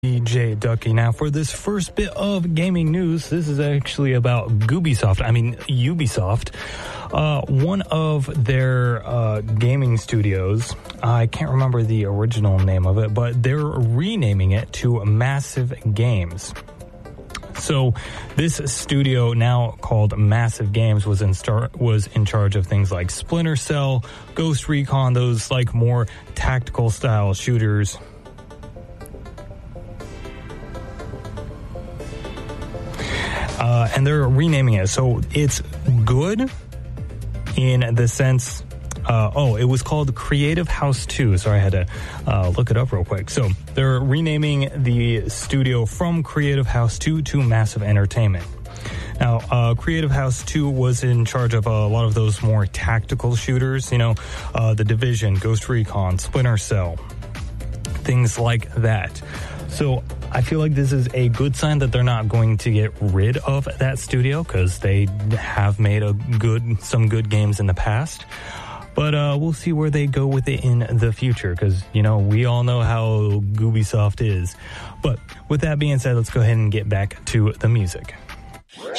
DJ Ducky. Now, for this first bit of gaming news, this is actually about Ubisoft. One of their gaming studios, I can't remember the original name of it, but they're renaming it to Massive Games. So this studio, now called Massive Games, was in charge of things like Splinter Cell, Ghost Recon, those like more tactical style shooters. And they're renaming it. So it's good in the sense, it was called Creative House 2. Sorry, I had to look it up real quick. So they're renaming the studio from Creative House 2 to Massive Entertainment. Now, Creative House 2 was in charge of a lot of those more tactical shooters, The Division, Ghost Recon, Splinter Cell, things like that. So I feel like this is a good sign that they're not going to get rid of that studio, because they have made some good games in the past. But we'll see where they go with it in the future, because, we all know how Ubisoft is. But with that being said, let's go ahead and get back to the music.